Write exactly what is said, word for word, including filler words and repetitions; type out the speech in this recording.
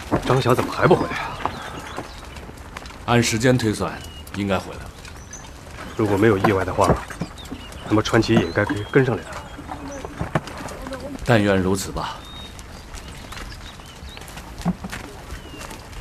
张晓怎么还不回来呀？ 按时间推算，应该回来了。 如果没有意外的话，那么传奇也应该跟跟上来了。 但愿如此吧。